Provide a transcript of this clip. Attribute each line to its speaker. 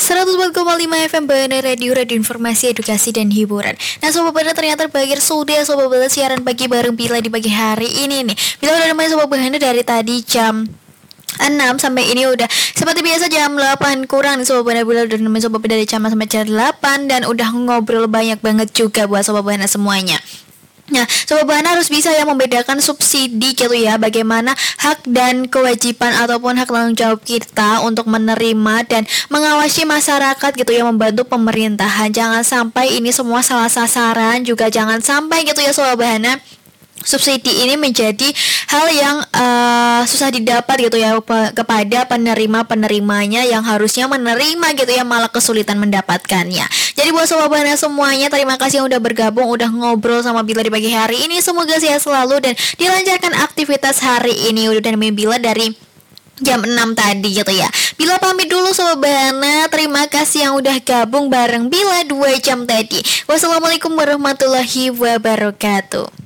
Speaker 1: 104,5 FM Bana Radio Informasi Edukasi dan Hiburan. Nah Sobat Bana, ternyata berakhir sudah Sobat Bana siaran pagi bareng Bila di pagi hari ini nih. Bila udah nemenin Sobat Bana dari tadi jam 6 sampai ini udah seperti biasa jam 8 kurang nih Sobat Bana. Bila udah nemenin Sobat Bana dari jam sampai jam 8 dan udah ngobrol banyak banget juga buat Sobat Bana semuanya. Nah, Sobat Bana harus bisa ya membedakan subsidi gitu ya, bagaimana hak dan kewajiban ataupun hak tanggung jawab kita untuk menerima dan mengawasi masyarakat gitu ya, membantu pemerintahan. Jangan sampai ini semua salah sasaran, juga jangan sampai gitu ya Sobat Bana, subsidi ini menjadi hal yang susah didapat gitu ya kepada penerima-penerimanya yang harusnya menerima gitu ya, malah kesulitan mendapatkannya. Jadi buat Sobat Bana semuanya, terima kasih yang udah bergabung, udah ngobrol sama Bila di pagi hari ini. Semoga sehat selalu dan dilancarkan aktivitas hari ini. Udah nemenin Bila dari jam 6 tadi gitu ya. Bila pamit dulu Sobat Bana. Terima kasih yang udah gabung bareng Bila 2 jam tadi. Wassalamualaikum warahmatullahi wabarakatuh.